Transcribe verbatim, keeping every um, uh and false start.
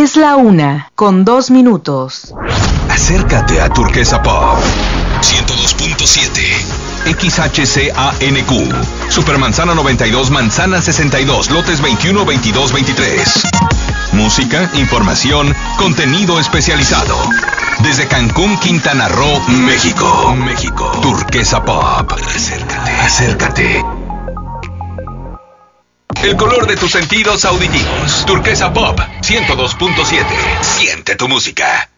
Es la una, con dos minutos. Acércate a Turquesa Pop ciento dos punto siete X H C A N Q Supermanzana noventa y dos, Manzana sesenta y dos, lotes veintiuno, veintidós, veintitrés. Música, información, contenido especializado. Desde Cancún, Quintana Roo, México. México. Turquesa Pop. Acércate. Acércate. El color de tus sentidos auditivos. Turquesa Pop ciento dos punto siete. Siente tu música.